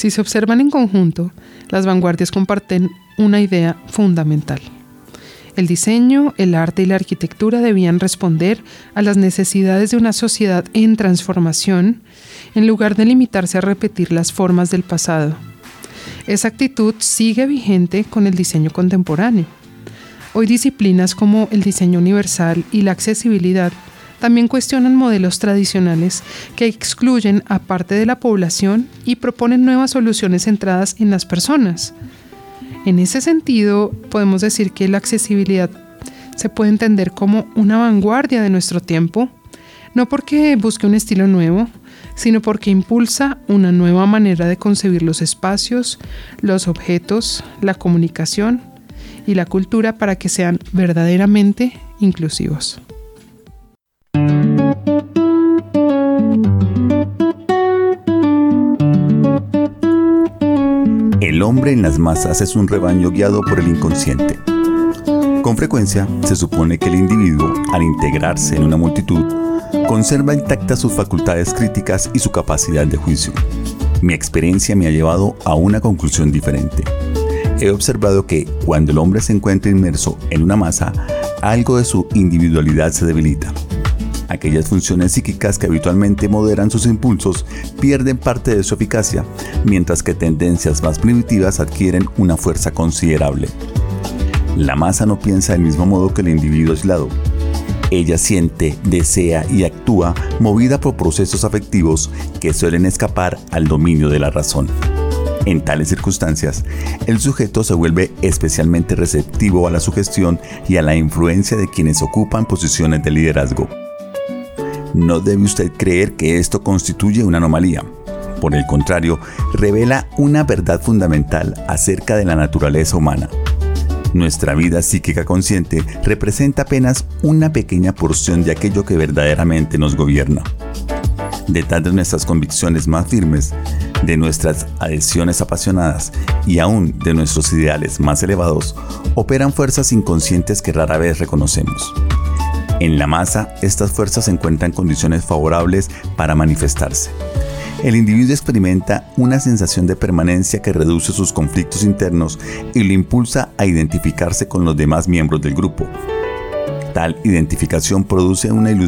Si se observan en conjunto, las vanguardias comparten una idea fundamental. El diseño, el arte y la arquitectura debían responder a las necesidades de una sociedad en transformación, en lugar de limitarse a repetir las formas del pasado. Esa actitud sigue vigente con el diseño contemporáneo. Hoy disciplinas como el diseño universal y la accesibilidad también cuestionan modelos tradicionales que excluyen a parte de la población y proponen nuevas soluciones centradas en las personas. En ese sentido, podemos decir que la accesibilidad se puede entender como una vanguardia de nuestro tiempo, no porque busque un estilo nuevo, sino porque impulsa una nueva manera de concebir los espacios, los objetos, la comunicación y la cultura para que sean verdaderamente inclusivos. El hombre en las masas es un rebaño guiado por el inconsciente. Con frecuencia, se supone que el individuo, al integrarse en una multitud, conserva intactas sus facultades críticas y su capacidad de juicio. Mi experiencia me ha llevado a una conclusión diferente. He observado que, cuando el hombre se encuentra inmerso en una masa, algo de su individualidad se debilita. Aquellas funciones psíquicas que habitualmente moderan sus impulsos pierden parte de su eficacia, mientras que tendencias más primitivas adquieren una fuerza considerable. La masa no piensa del mismo modo que el individuo aislado. Ella siente, desea y actúa movida por procesos afectivos que suelen escapar al dominio de la razón. En tales circunstancias, el sujeto se vuelve especialmente receptivo a la sugestión y a la influencia de quienes ocupan posiciones de liderazgo. No debe usted creer que esto constituye una anomalía. Por el contrario, revela una verdad fundamental acerca de la naturaleza humana. Nuestra vida psíquica consciente representa apenas una pequeña porción de aquello que verdaderamente nos gobierna. Detrás de nuestras convicciones más firmes, de nuestras adhesiones apasionadas y aún de nuestros ideales más elevados, operan fuerzas inconscientes que rara vez reconocemos. En la masa, estas fuerzas encuentran condiciones favorables para manifestarse. El individuo experimenta una sensación de permanencia que reduce sus conflictos internos y lo impulsa a identificarse con los demás miembros del grupo. Tal identificación produce una ilusión